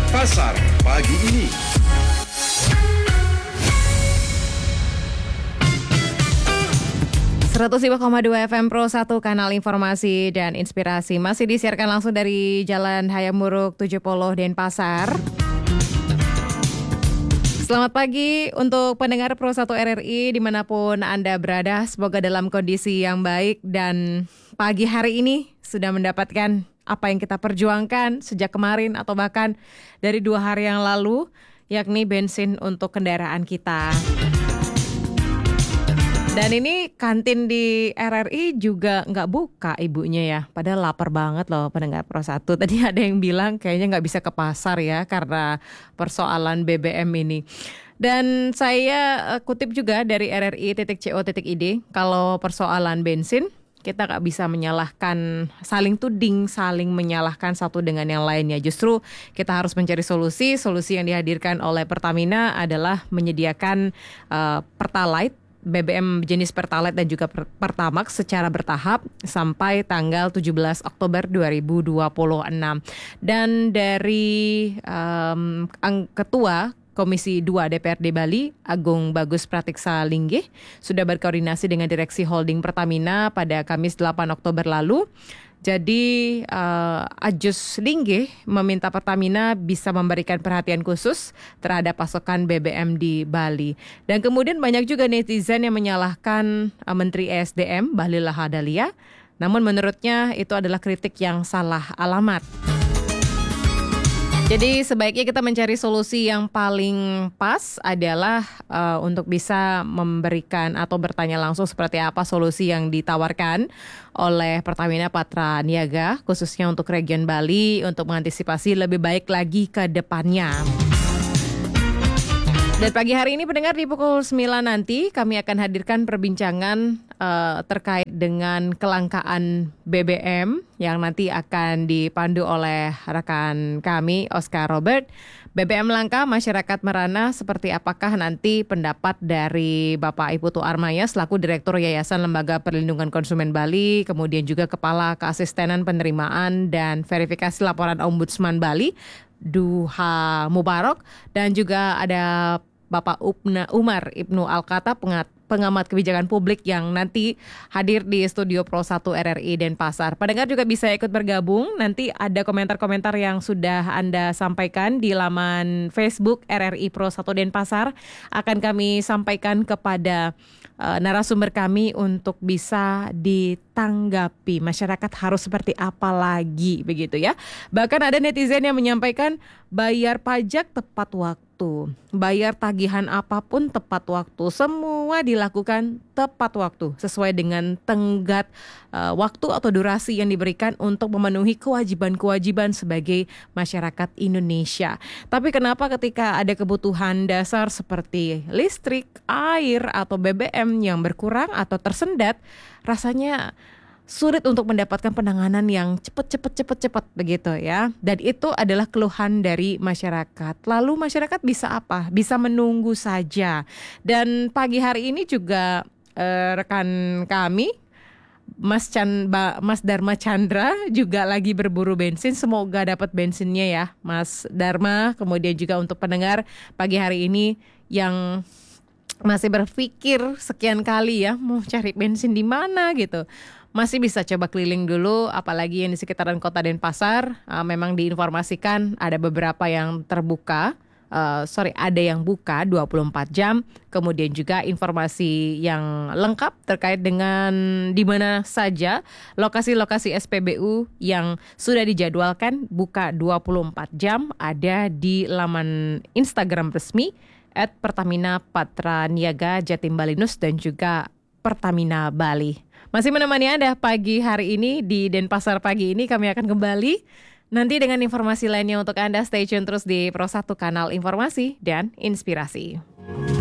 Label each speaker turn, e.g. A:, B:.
A: Pasar pagi ini.
B: (105,2) FM Pro 1, kanal informasi dan inspirasi. Masih disiarkan langsung dari Jalan Hayam Muruk 70 Denpasar. Selamat pagi untuk pendengar Pro 1 RRI dimanapun Anda berada. Semoga dalam kondisi yang baik dan pagi hari ini sudah mendapatkan apa yang kita perjuangkan sejak kemarin atau bahkan dari 2 hari yang lalu, yakni bensin untuk kendaraan kita. Dan ini kantin di RRI juga nggak buka ibunya ya. Padahal lapar banget loh pendengar Pro 1. Tadi ada yang bilang kayaknya nggak bisa ke pasar ya karena persoalan BBM ini. Dan saya kutip juga dari rri.co.id, kalau persoalan bensin kita nggak bisa menyalahkan, saling tuding, saling menyalahkan satu dengan yang lainnya. Justru kita harus mencari solusi. Solusi yang dihadirkan oleh Pertamina adalah menyediakan Pertalite, BBM jenis Pertalite dan juga Pertamax secara bertahap sampai tanggal 17 Oktober 2026. Dan dari Ketua Komisi 2 DPRD Bali, Agung Bagus Pratiksa Linggih, sudah berkoordinasi dengan Direksi Holding Pertamina pada Kamis 8 Oktober lalu. Jadi Ajus Linggih meminta Pertamina bisa memberikan perhatian khusus terhadap pasokan BBM di Bali. Dan kemudian banyak juga netizen yang menyalahkan Menteri ESDM Bahlil Lahadalia. Namun menurutnya itu adalah kritik yang salah alamat. Jadi sebaiknya kita mencari solusi yang paling pas adalah untuk bisa memberikan atau bertanya langsung seperti apa solusi yang ditawarkan oleh Pertamina Patra Niaga khususnya untuk region Bali untuk mengantisipasi lebih baik lagi ke depannya. Dan pagi hari ini pendengar di pukul 9 nanti kami akan hadirkan perbincangan terkait dengan kelangkaan BBM yang nanti akan dipandu oleh rekan kami Oscar Robert. BBM langka, masyarakat merana, seperti apakah nanti pendapat dari Bapak Iputu Armaya selaku Direktur Yayasan Lembaga Perlindungan Konsumen Bali, kemudian juga Kepala Keasistenan Penerimaan dan Verifikasi Laporan Ombudsman Bali, Duha Mubarak, dan juga ada Bapak Umar Ibnu Alkata, pengamat kebijakan publik yang nanti hadir di studio Pro 1 RRI Denpasar. Pendengar juga bisa ikut bergabung. Nanti ada komentar-komentar yang sudah Anda sampaikan di laman Facebook RRI Pro 1 Denpasar. Akan kami sampaikan kepada narasumber kami untuk bisa ditanggapi. Masyarakat harus seperti apa lagi begitu ya. Bahkan ada netizen yang menyampaikan bayar pajak tepat waktu. Bayar tagihan apapun tepat waktu, semua dilakukan tepat waktu sesuai dengan tenggat waktu atau durasi yang diberikan untuk memenuhi kewajiban-kewajiban sebagai masyarakat Indonesia. Tapi kenapa ketika ada kebutuhan dasar seperti listrik, air atau BBM yang berkurang atau tersendat, rasanya sulit untuk mendapatkan penanganan yang cepat begitu ya. Dan itu adalah keluhan dari masyarakat. Lalu masyarakat bisa apa? Bisa menunggu saja. Dan pagi hari ini juga rekan kami Mas Dharma Chandra juga lagi berburu bensin. Semoga dapat bensinnya ya Mas Dharma. Kemudian juga untuk pendengar pagi hari ini yang masih berpikir sekian kali ya mau cari bensin di mana gitu, masih bisa coba keliling dulu, apalagi yang di sekitaran kota Denpasar. Memang diinformasikan ada beberapa yang terbuka, ada yang buka 24 jam. Kemudian juga informasi yang lengkap terkait dengan di mana saja lokasi-lokasi SPBU yang sudah dijadwalkan buka 24 jam ada di laman Instagram resmi @Pertamina Patra Niaga Jatim Balinus dan juga Pertamina Bali. Masih menemani Anda pagi hari ini di Denpasar pagi ini. Kami akan kembali nanti dengan informasi lainnya untuk Anda. Stay tune terus di Pro 1, kanal informasi dan inspirasi.